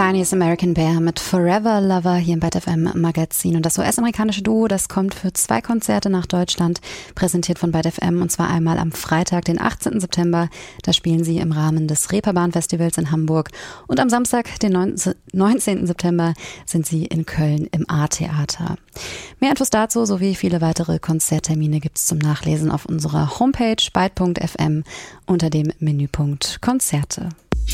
Chinese American Bear mit Forever Lover hier im Bad FM Magazin. Und das US-amerikanische Duo, das kommt für 2 Konzerte nach Deutschland, präsentiert von Bad FM. Und zwar einmal am Freitag, den 18. September. Da spielen sie im Rahmen des Reeperbahn-Festivals in Hamburg. Und am Samstag, den 19. September, sind sie in Köln im A-Theater. Mehr Infos dazu sowie viele weitere Konzerttermine gibt's zum Nachlesen auf unserer Homepage byte.fm unter dem Menüpunkt Konzerte.